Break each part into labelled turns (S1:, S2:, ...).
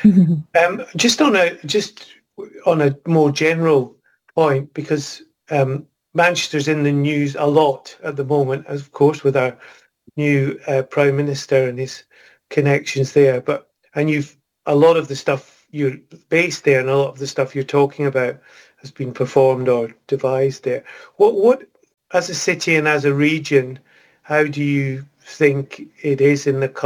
S1: Just on a more general point, because Manchester's in the news a lot at the moment, of course, with our new Prime Minister and his connections there. And you've a lot of the stuff you're based there, and a lot of the stuff you're talking about has been performed or devised there. What, as a city and as a region, how do you think it is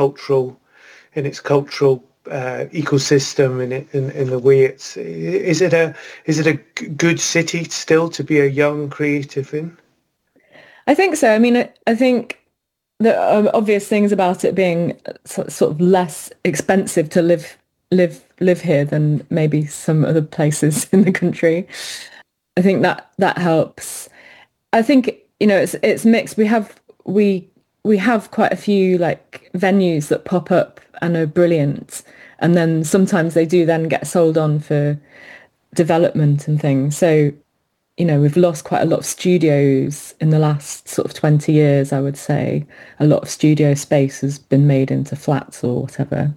S1: in its cultural ecosystem, in the way is it a good city still to be a young creative in?
S2: I think so. I mean, I think the obvious things about it being sort of less expensive to live here than maybe some other places in the country. I think that helps. I think, it's mixed. We have quite a few like venues that pop up and are brilliant, and then sometimes they do then get sold on for development and things. So, we've lost quite a lot of studios in the last sort of 20 years, I would say. A lot of studio space has been made into flats or whatever.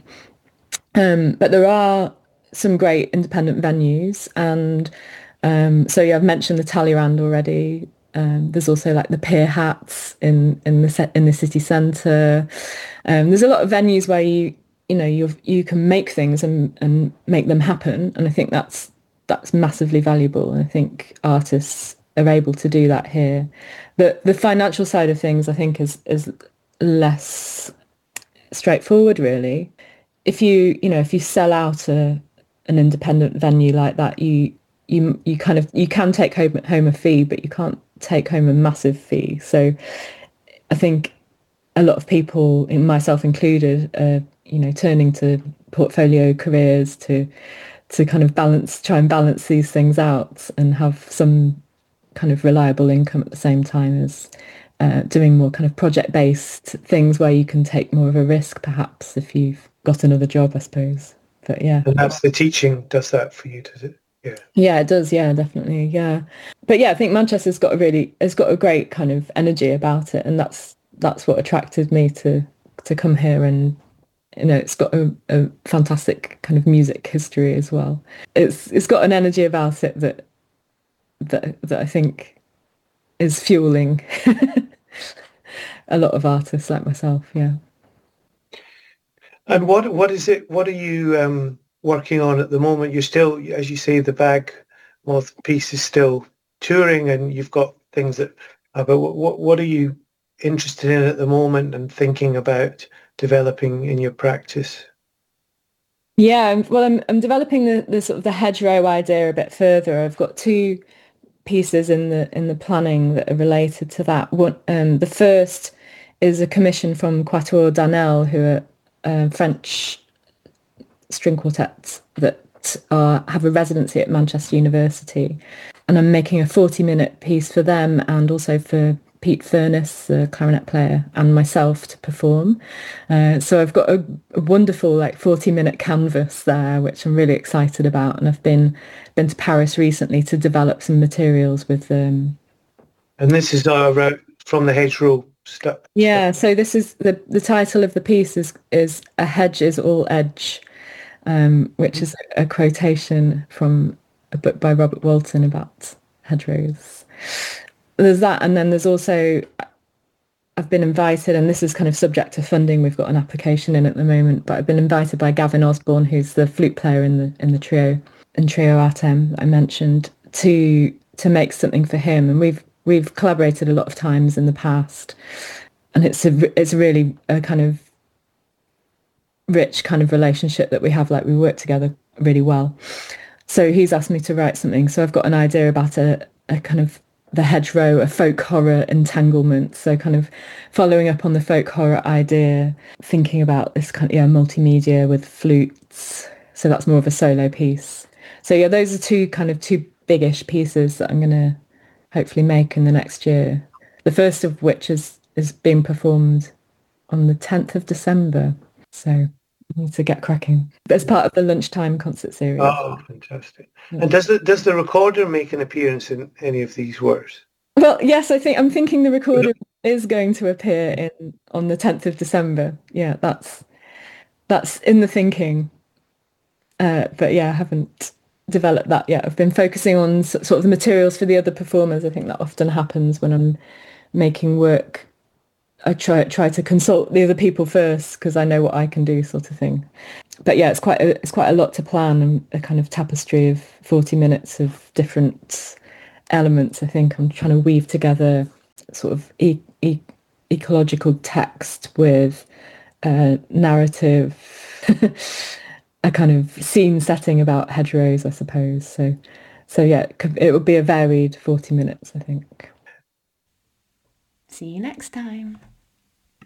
S2: But there are some great independent venues, and so yeah, I've mentioned the Talleyrand already. There's also like the Pier Hats in the city centre. There's a lot of venues where you can make things and make them happen, and I think that's massively valuable. And I think artists are able to do that here. But the financial side of things, I think, is less straightforward, really. If you sell out an independent venue like that, you can take home a fee, but you can't take home a massive fee. So I think a lot of people, myself included, turning to portfolio careers to kind of try and balance these things out and have some kind of reliable income at the same time as doing more kind of project-based things where you can take more of a risk, perhaps, if you've got another job, I suppose. But yeah.
S1: And that's the teaching does that for you, does it? Yeah.
S2: Yeah, it does. Yeah, definitely. Yeah. But yeah, I think Manchester's got a great kind of energy about it. And that's what attracted me to come here. And, it's got a fantastic kind of music history as well. It's got an energy about it that I think is fueling a lot of artists like myself. Yeah.
S1: And what is it? What are you working on at the moment? You're still, as you say, the Bag Moth piece is still touring, and you've got things that. But what are you interested in at the moment and thinking about developing in your practice?
S2: Yeah, well, I'm developing the sort of the hedgerow idea a bit further. I've got two pieces in the planning that are related to that. The first is a commission from Quatuor Danel, who are French string quartets that have a residency at Manchester University, and I'm making a 40-minute piece for them and also for Pete Furness, the clarinet player, and myself to perform. So I've got a wonderful 40-minute canvas there, which I'm really excited about. And I've been to Paris recently to develop some materials with them.
S1: And this is from the hedgerow stuff.
S2: Yeah, so this is the title of the piece is A Hedge is All Edge, which is a quotation from a book by Robert Walton about hedgerows. There's that, and then there's also, I've been invited, and this is kind of subject to funding. We've got an application in at the moment, but I've been invited by Gavin Osborne, who's the flute player in the trio Artem I mentioned, to make something for him. And we've collaborated a lot of times in the past, and it's really a kind of rich kind of relationship that we have. Like, we work together really well. So he's asked me to write something. So I've got an idea about a kind of the hedgerow, a folk horror entanglement. So kind of following up on the folk horror idea, thinking about this kind of multimedia with flutes. So that's more of a solo piece. So yeah, those are two biggish pieces that I'm going to hopefully make in the next year. The first of which is being performed on the 10th of December. So I need to get cracking. As part of the lunchtime concert series.
S1: Oh, fantastic. Yeah. And does the recorder make an appearance in any of these works?
S2: Well, yes, I'm thinking the recorder is going to appear on the 10th of December. Yeah, that's in the thinking. But yeah, I haven't developed that yet. I've been focusing on sort of the materials for the other performers. I think that often happens when I'm making work. I try to consult the other people first because I know what I can do, sort of thing. But yeah, it's quite a lot to plan, and a kind of tapestry of 40 minutes of different elements. I think I'm trying to weave together sort of ecological text with narrative, a kind of scene setting about hedgerows, I suppose. So yeah, it would be a varied 40 minutes, I think.
S3: See you next time.